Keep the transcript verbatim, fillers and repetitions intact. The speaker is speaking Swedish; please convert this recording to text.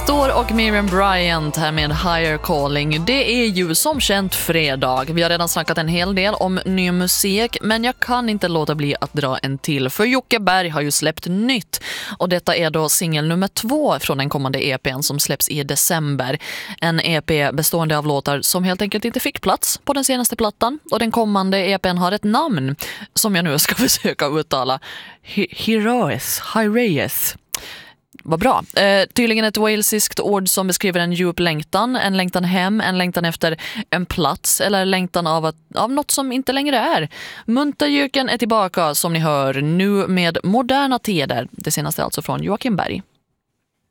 Nestor och Miriam Bryant här med Higher Calling. Det är ju som känt fredag. Vi har redan snackat en hel del om ny musik, men jag kan inte låta bli att dra en till. För Jocke Berg har ju släppt nytt. Och detta är då singel nummer två från den kommande E P:n som släpps i december. En E P bestående av låtar som helt enkelt inte fick plats på den senaste plattan. Och den kommande E P:n har ett namn som jag nu ska försöka uttala. Heroes, Hyreus. Vad bra. Eh, tydligen ett walesiskt ord som beskriver en djup längtan, en längtan hem, en längtan efter en plats eller längtan av, att, av något som inte längre är. Muntergyrken är tillbaka som ni hör nu med Moderna tider. Det senaste alltså från Joakim Berg.